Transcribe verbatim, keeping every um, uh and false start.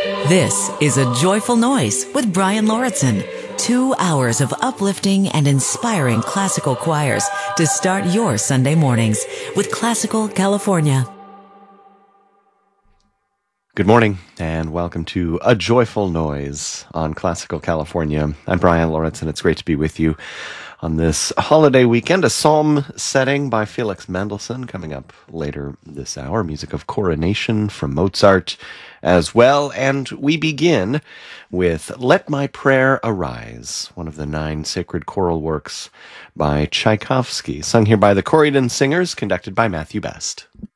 This is A Joyful Noise with Brian Lauritsen. Two hours of uplifting and inspiring classical choirs to start your Sunday mornings with Classical California. Good morning and welcome to A Joyful Noise on Classical California. I'm Brian Lauritsen. It's great to be with you on this holiday weekend. A psalm setting by Felix Mendelssohn coming up later this hour. Music of Coronation from Mozart as well. And we begin with Let My Prayer Arise, one of the nine sacred choral works by Tchaikovsky, sung here by the Corydon Singers, conducted by Matthew Best.